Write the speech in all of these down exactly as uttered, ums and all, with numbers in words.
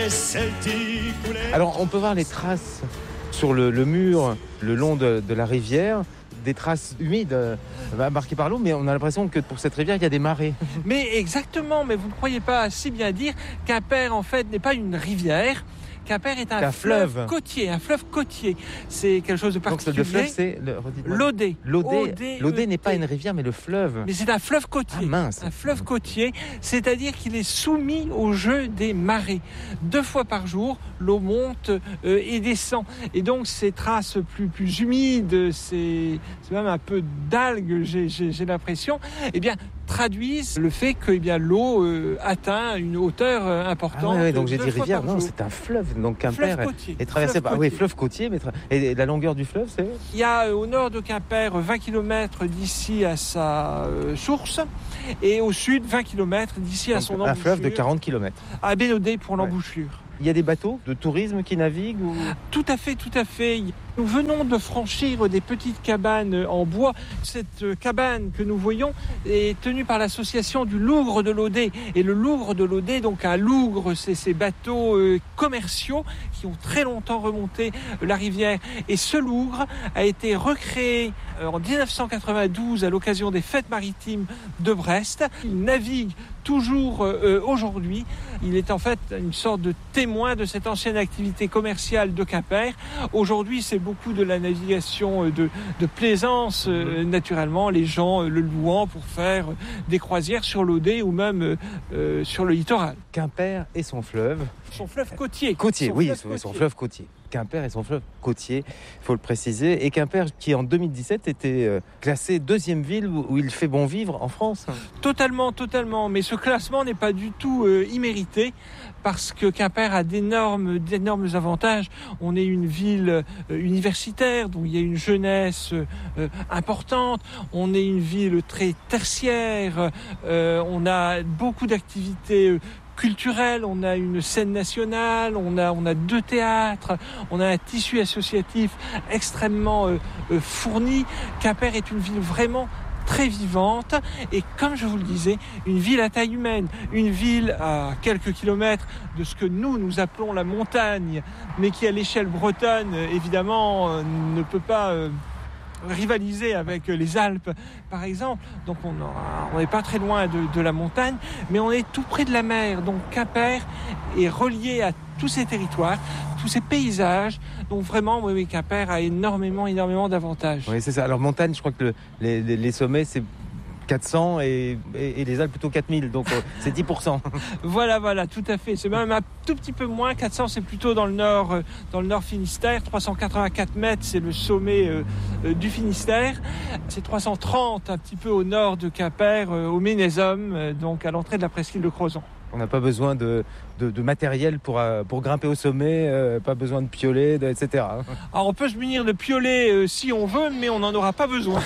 Alors on peut voir les traces sur le, le mur le long de, de la rivière, des traces humides euh, marquées par l'eau, mais on a l'impression que pour cette rivière il y a des marées. Mais exactement, mais vous ne croyez pas si bien dire Quimper en fait n'est pas une rivière. Quimper est un, un fleuve, fleuve côtier, un fleuve côtier. C'est quelque chose de particulier. Donc le fleuve, c'est le... l'Audet. L'Audet, L'Audet n'est pas une rivière, mais le fleuve. Mais c'est un fleuve côtier. Ah mince. Un fleuve côtier, c'est-à-dire qu'il est soumis au jeu des marées. Deux fois par jour, l'eau monte euh, et descend. Et donc ces traces plus plus humides, c'est, c'est même un peu d'algues, j'ai, j'ai, j'ai l'impression. Eh bien, traduisent le fait que eh bien, l'eau euh, atteint une hauteur euh, importante. Ah ouais, donc j'ai dit rivière, non, c'est un fleuve. Donc Quimper est, est traversé par... Oui, fleuve côtier. Mais tra... Et la longueur du fleuve, c'est... Il y a euh, au nord de Quimper vingt kilomètres d'ici à sa euh, source et au sud vingt kilomètres d'ici donc, à son embouchure. Un fleuve de quarante kilomètres. À Bénodet pour ouais. l'embouchure. Il y a des bateaux de tourisme qui naviguent ou... Tout à fait, tout à fait. Nous venons de franchir des petites cabanes en bois. Cette cabane que nous voyons est tenue par l'association du Lougre de l'Audet. Et le Lougre de l'Audet, donc un lougre, c'est ces bateaux commerciaux qui ont très longtemps remonté la rivière. Et ce lougre a été recréé en dix-neuf cent quatre-vingt-douze à l'occasion des fêtes maritimes de Brest. Il navigue toujours euh, aujourd'hui. Il est en fait une sorte de témoin de cette ancienne activité commerciale de Quimper. Aujourd'hui, c'est beaucoup de la navigation de, de plaisance, euh, naturellement, les gens euh, le louant pour faire des croisières sur l'Audet ou même euh, sur le littoral. Quimper et son fleuve. Son fleuve côtier. Côtier, son oui, fleuve son, côtier. son fleuve côtier. Quimper et son fleuve côtier, il faut le préciser. Et Quimper, qui en deux mille dix-sept était euh, classée deuxième ville où, où il fait bon vivre en France. Totalement, totalement. Mais ce classement n'est pas du tout euh, immérité parce que Quimper a d'énormes, d'énormes avantages. On est une ville euh, universitaire, donc il y a une jeunesse euh, importante. On est une ville très tertiaire. Euh, on a beaucoup d'activités euh, culturelle, on a une scène nationale, on a, on a deux théâtres, on a un tissu associatif extrêmement euh, euh, fourni. Quimper est une ville vraiment très vivante et comme je vous le disais, une ville à taille humaine, une ville à quelques kilomètres de ce que nous, nous appelons la montagne, mais qui à l'échelle bretonne, évidemment, euh, ne peut pas... Euh, rivaliser avec les Alpes par exemple, donc on n'est pas très loin de, de la montagne, mais on est tout près de la mer, donc Quimper est relié à tous ces territoires, tous ces paysages, donc vraiment oui, Quimper a énormément énormément d'avantages. Oui, c'est ça. Alors montagne, je crois que le, les, les sommets c'est quatre cents et, et, et les Alpes plutôt quatre mille, donc euh, c'est dix pour cent. Voilà, voilà, tout à fait. C'est même un tout petit peu moins. quatre cents, c'est plutôt dans le nord, euh, dans le nord Finistère. trois cent quatre-vingt-quatre mètres, c'est le sommet euh, euh, du Finistère. C'est trois cent trente, un petit peu au nord de Quimper, euh, au Ménézum, euh, donc à l'entrée de la presqu'île de Crozon. On n'a pas besoin de, de, de matériel pour, euh, pour grimper au sommet, euh, pas besoin de piolets, de, et cetera. Alors on peut se munir de piolets euh, si on veut, mais on n'en aura pas besoin.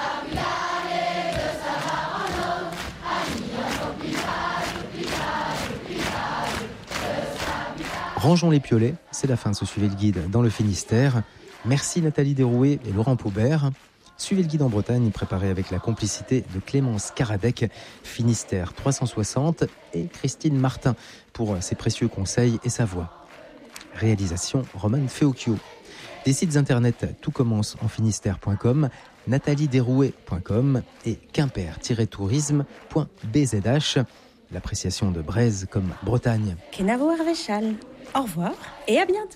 Rangeons les piolets, c'est la fin de ce Suivez le Guide dans le Finistère. Merci Nathalie Derouet et Laurent Paubert. Suivez le Guide en Bretagne, préparé avec la complicité de Clémence Karadec, Finistère trois cent soixante, et Christine Martin pour ses précieux conseils et sa voix. Réalisation Roman Feocchio. Des sites internet tout commence en finistère point com, nathalie derouet point com et quimper tiret tourisme point b z h. L'appréciation de Braise comme Bretagne. Kenavo Arvéchal. Au revoir et à bientôt.